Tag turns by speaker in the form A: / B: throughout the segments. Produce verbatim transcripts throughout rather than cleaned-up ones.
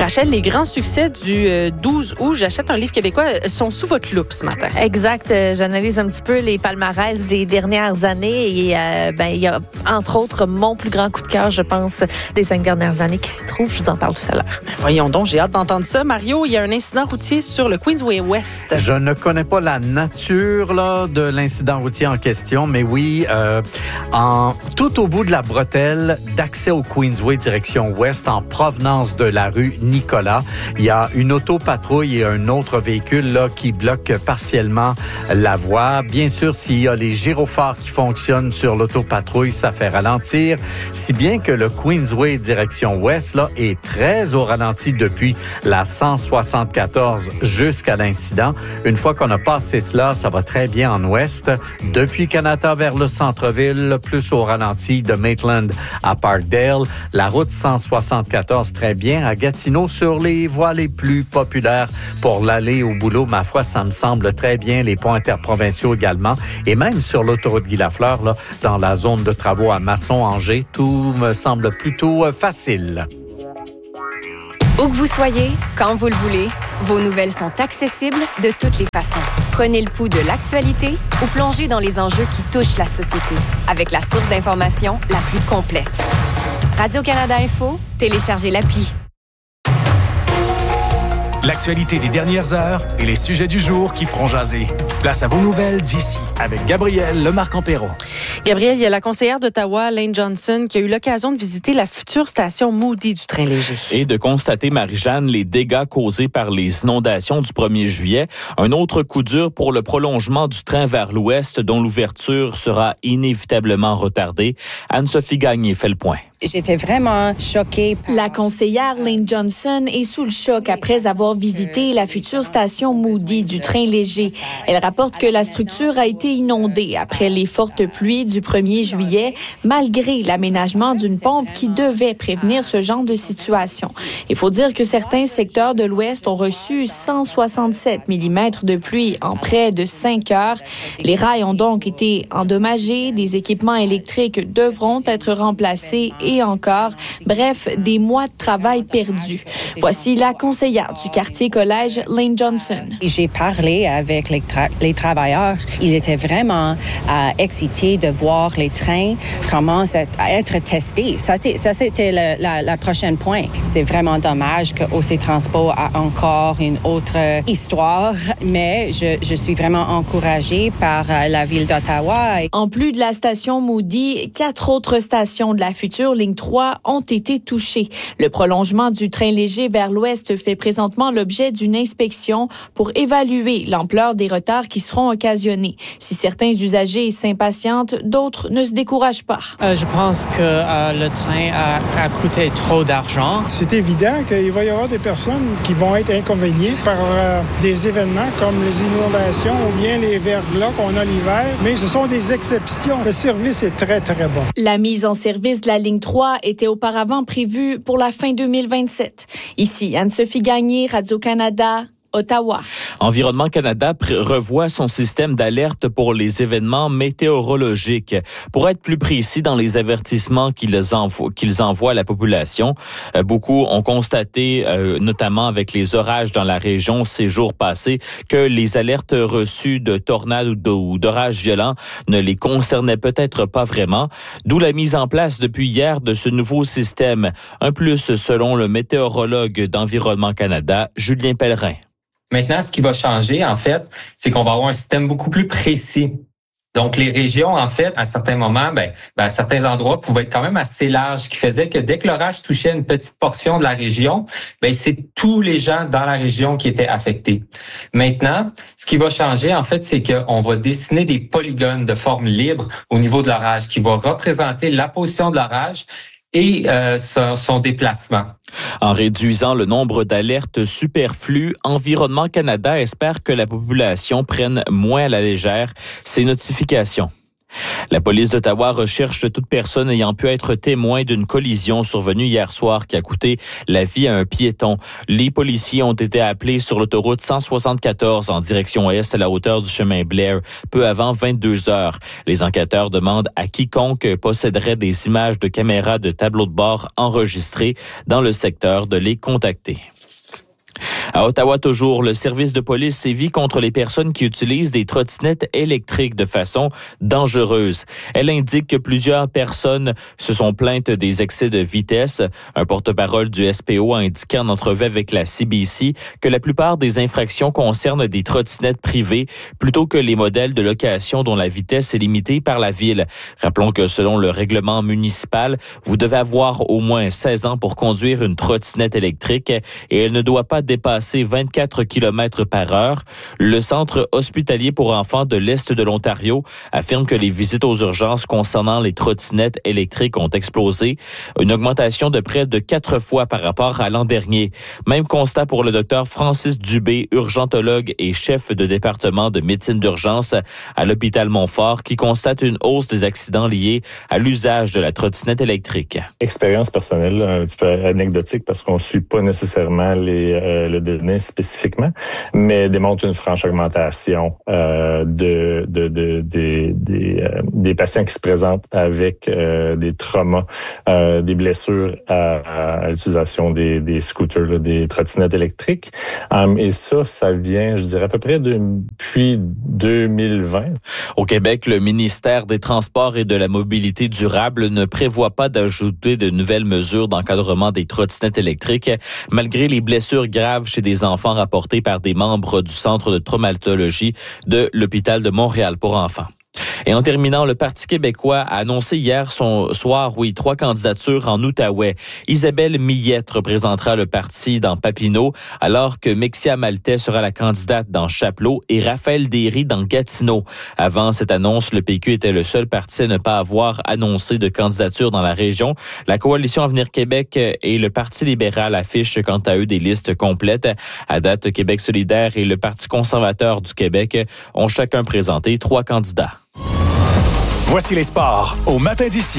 A: Rachel, les grands succès du euh, douze août, j'achète un livre québécois, sont sous votre loupe ce matin.
B: Exact. J'analyse un petit peu les palmarès des dernières années et euh, ben il y a entre autres mon plus grand coup de cœur, je pense, des cinq dernières années qui s'y trouve. Je vous en parle tout à l'heure.
A: Voyons donc, j'ai hâte d'entendre ça. Mario, il y a un incident routier sur le Queensway West.
C: Je ne connais pas la nature là, de l'incident routier en question, mais oui, euh, en, tout au bout de la bretelle d'accès au Queensway direction ouest en provenance de la rue Nicolas, il y a une autopatrouille et un autre véhicule là, qui bloquent partiellement la voie. Bien sûr, s'il y a les gyrophares qui fonctionnent sur l'autopatrouille, ça fait ralentir, si bien que le Queensway direction ouest là, est très au ralenti depuis la cent soixante-quatorze jusqu'à l'incident. Une fois qu'on a passé cela, ça va très bien en ouest. Depuis Kanata vers le centre-ville, plus au ralenti de Maitland à Parkdale. La route cent soixante-quatorze très bien. À Gatineau, sur les voies les plus populaires pour l'aller au boulot, ma foi, ça me semble très bien. Les ponts interprovinciaux également. Et même sur l'autoroute Guy-Lafleur, là, dans la zone de travaux à Masson-Angers, tout me semble plutôt facile.
D: Où que vous soyez, quand vous le voulez, vos nouvelles sont accessibles de toutes les façons. Prenez le pouls de l'actualité ou plongez dans les enjeux qui touchent la société avec la source d'information la plus complète. Radio-Canada Info, téléchargez l'appli.
E: L'actualité des dernières heures et les sujets du jour qui feront jaser. Place à vos nouvelles d'ici avec Gabrielle Lemarque-Empéraud.
A: Gabrielle, il y a la conseillère d'Ottawa, Lane Johnson, qui a eu l'occasion de visiter la future station Moody du train léger.
F: Et de constater, Marie-Jeanne, les dégâts causés par les inondations du premier juillet. Un autre coup dur pour le prolongement du train vers l'ouest, dont l'ouverture sera inévitablement retardée. Anne-Sophie Gagné fait le point.
G: J'étais vraiment choquée.
B: La conseillère Lane Johnson est sous le choc après avoir visité la future station Moody du train léger. Elle rapporte que la structure a été inondée après les fortes pluies du premier juillet, malgré l'aménagement d'une pompe qui devait prévenir ce genre de situation. Il faut dire que certains secteurs de l'Ouest ont reçu cent soixante-sept millimètres de pluie en près de cinq heures. Les rails ont donc été endommagés, des équipements électriques devront être remplacés et encore, bref, des mois de travail perdus. Voici la conseillère du quartier collège, Lane Johnson.
G: J'ai parlé avec les, tra- les travailleurs. Ils étaient vraiment euh, excités de voir les trains commencent à être testés. Ça, ça c'était le la, la prochaine point. C'est vraiment dommage que O C Transport a encore une autre histoire, mais je, je suis vraiment encouragée par euh, la ville d'Ottawa.
B: En plus de la station Moody, quatre autres stations de la future ligne trois ont été touchées. Le prolongement du train léger vers l'ouest fait présentement l'objet d'une inspection pour évaluer l'ampleur des retards qui seront occasionnés. Si certains usagers s'impatientent, d'autres ne se découragent pas.
H: Euh, je pense que euh, le train a, a coûté trop d'argent.
I: C'est évident qu'il va y avoir des personnes qui vont être inconvénientes par euh, des événements comme les inondations ou bien les verglas qu'on a l'hiver, mais ce sont des exceptions. Le service est très, très bon.
B: La mise en service de la ligne trois était auparavant prévue pour la fin deux mille vingt-sept. Ici, Anne-Sophie Gagné, Radio-Canada, Ottawa.
F: Environnement Canada pr- revoit son système d'alerte pour les événements météorologiques. Pour être plus précis dans les avertissements qu'ils envoient, qu'ils envoient à la population, euh, beaucoup ont constaté, euh, notamment avec les orages dans la région ces jours passés, que les alertes reçues de tornades ou, de, ou d'orages violents ne les concernaient peut-être pas vraiment. D'où la mise en place depuis hier de ce nouveau système. Un plus selon le météorologue d'Environnement Canada, Julien Pellerin.
J: Maintenant, ce qui va changer, en fait, c'est qu'on va avoir un système beaucoup plus précis. Donc, les régions, en fait, à certains moments, ben, ben, à certains endroits, pouvaient être quand même assez larges, ce qui faisait que dès que l'orage touchait une petite portion de la région, ben, c'est tous les gens dans la région qui étaient affectés. Maintenant, ce qui va changer, en fait, c'est qu'on va dessiner des polygones de forme libre au niveau de l'orage qui va représenter la position de l'orage et euh, son, son déplacement.
F: En réduisant le nombre d'alertes superflues, Environnement Canada espère que la population prenne moins à la légère ces notifications. La police d'Ottawa recherche toute personne ayant pu être témoin d'une collision survenue hier soir qui a coûté la vie à un piéton. Les policiers ont été appelés sur l'autoroute cent soixante-quatorze en direction est à la hauteur du chemin Blair, peu avant vingt-deux heures. Les enquêteurs demandent à quiconque posséderait des images de caméras de tableau de bord enregistrées dans le secteur de les contacter. À Ottawa, toujours, le service de police sévit contre les personnes qui utilisent des trottinettes électriques de façon dangereuse. Elle indique que plusieurs personnes se sont plaintes des excès de vitesse. Un porte-parole du S P O a indiqué en entrevue avec la C B C que la plupart des infractions concernent des trottinettes privées plutôt que les modèles de location dont la vitesse est limitée par la ville. Rappelons que selon le règlement municipal, vous devez avoir au moins seize ans pour conduire une trottinette électrique et elle ne doit pas dépasser vingt-quatre kilomètres par heure. Le Centre hospitalier pour enfants de l'Est de l'Ontario affirme que les visites aux urgences concernant les trottinettes électriques ont explosé, une augmentation de près de quatre fois par rapport à l'an dernier. Même constat pour le docteur Francis Dubé, urgentologue et chef de département de médecine d'urgence à l'hôpital Montfort, qui constate une hausse des accidents liés à l'usage de la trottinette électrique.
K: Expérience personnelle, un petit peu anecdotique parce qu'on ne suit pas nécessairement les, euh, le données spécifiquement, mais démontre une franche augmentation euh, de, de, de, de, des, euh, des patients qui se présentent avec euh, des traumas, euh, des blessures à, à l'utilisation des, des scooters, là, des trottinettes électriques. Um, et ça, ça vient, je dirais, à peu près depuis deux mille vingt.
F: Au Québec, le ministère des Transports et de la Mobilité durable ne prévoit pas d'ajouter de nouvelles mesures d'encadrement des trottinettes électriques, malgré les blessures graves chez des enfants rapportées par des membres du Centre de traumatologie de l'hôpital de Montréal pour enfants. Et en terminant, le Parti québécois a annoncé hier son soir, oui, trois candidatures en Outaouais. Isabelle Millette représentera le parti dans Papineau, alors que Mexia Maltais sera la candidate dans Chapleau et Raphaël Derry dans Gatineau. Avant cette annonce, le P Q était le seul parti à ne pas avoir annoncé de candidature dans la région. La Coalition Avenir Québec et le Parti libéral affichent quant à eux des listes complètes. À date, Québec solidaire et le Parti conservateur du Québec ont chacun présenté trois candidats.
E: Voici les sports au matin d'ici.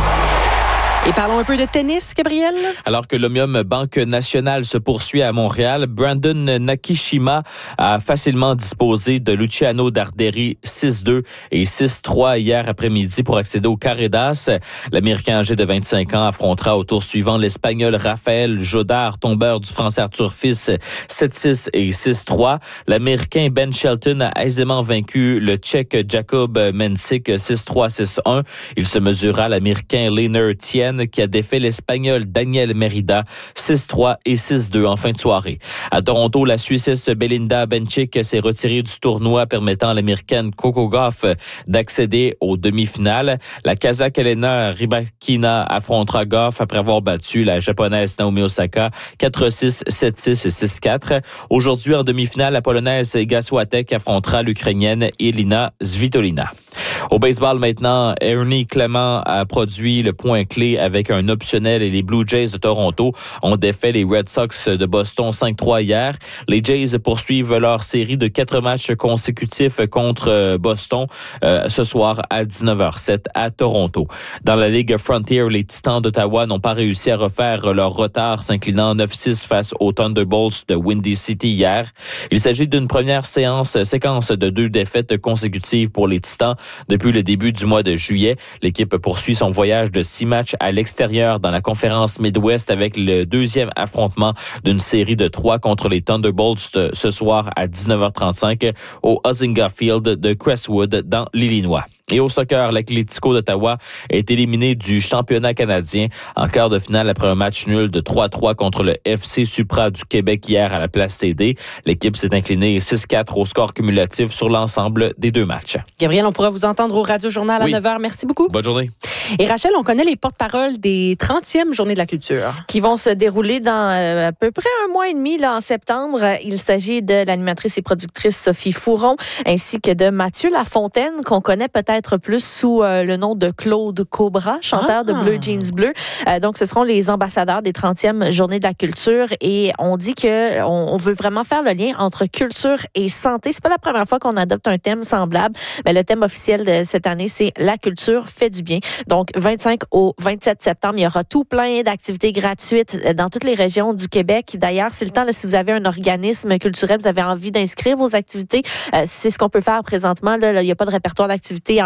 A: Et parlons un peu de tennis, Gabriel.
F: Alors que l'Omnium Banque Nationale se poursuit à Montréal, Brandon Nakashima a facilement disposé de Luciano Darderi six deux et six trois hier après-midi pour accéder au carré d'as. L'Américain âgé de vingt-cinq ans affrontera au tour suivant l'Espagnol Raphaël Jodard, tombeur du Français Arthur Fils, sept six et six trois. L'Américain Ben Shelton a aisément vaincu le Tchèque Jakub Mensik six trois six un. Il se mesurera à l'Américain Leonard Tien qui a défait l'Espagnol Daniel Merida six trois et six deux en fin de soirée. À Toronto, la Suissesse Belinda Bencic s'est retirée du tournoi permettant à l'Américaine Coco Gauff d'accéder aux demi-finales. La Kazakh Elena Rybakina affrontera Gauff après avoir battu la Japonaise Naomi Osaka quatre six, sept six et six quatre. Aujourd'hui, en demi-finale, la Polonaise Iga Swiatek affrontera l'Ukrainienne Elina Svitolina. Au baseball maintenant, Ernie Clement a produit le point clé avec un optionnel et les Blue Jays de Toronto ont défait les Red Sox de Boston cinq trois hier. Les Jays poursuivent leur série de quatre matchs consécutifs contre Boston euh, ce soir à dix-neuf heures sept à Toronto. Dans la Ligue Frontier, les Titans d'Ottawa n'ont pas réussi à refaire leur retard, s'inclinant neuf six face aux Thunderbolts de Windy City hier. Il s'agit d'une première séance, séquence de deux défaites consécutives pour les Titans depuis le début du mois de juillet. L'équipe poursuit son voyage de six matchs à l'extérieur dans la conférence Midwest avec le deuxième affrontement d'une série de trois contre les Thunderbolts ce soir à dix-neuf heures trente-cinq au Huizenga Field de Crestwood dans l'Illinois. Et au soccer, l'Atlético d'Ottawa est éliminé du championnat canadien en quart de finale après un match nul de trois trois contre le F C Supra du Québec hier à la Place C D. L'équipe s'est inclinée six quatre au score cumulatif sur l'ensemble des deux matchs.
A: Gabriel, on pourra vous entendre au Radio Journal à
F: oui.
A: neuf heures. Merci beaucoup.
F: Bonne journée.
A: Et Rachel, on connaît les porte-paroles des trentième Journées de la culture.
B: Qui vont se dérouler dans euh, à peu près un mois et demi là, en septembre. Il s'agit de l'animatrice et productrice Sophie Fouron ainsi que de Mathieu Lafontaine, qu'on connaît peut-être plus sous euh, le nom de Claude Cobra, chanteur ah. de Bleu Jeans Bleu. Euh, donc, ce seront les ambassadeurs des trentième Journées de la culture et on dit que on, on veut vraiment faire le lien entre culture et santé. C'est pas la première fois qu'on adopte un thème semblable, mais le thème officiel de cette année, c'est la culture fait du bien. Donc, vingt-cinq au vingt-sept septembre, il y aura tout plein d'activités gratuites dans toutes les régions du Québec. D'ailleurs, c'est le temps, là, si vous avez un organisme culturel, vous avez envie d'inscrire vos activités, euh, c'est ce qu'on peut faire présentement. Là, là, il n'y a pas de répertoire d'activités encore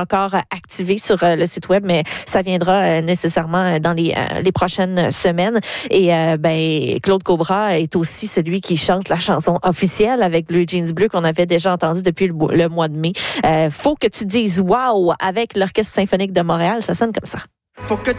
L: encore activé sur euh, le site web, mais ça viendra euh, nécessairement dans les, euh, les prochaines semaines. Et euh, ben Claude Cobra est aussi celui qui chante la chanson officielle avec Blue Jeans Bleu qu'on avait déjà entendu depuis le, le mois de mai. Euh, faut que tu dises wow avec l'Orchestre symphonique de Montréal, ça sonne comme ça.
M: Faut que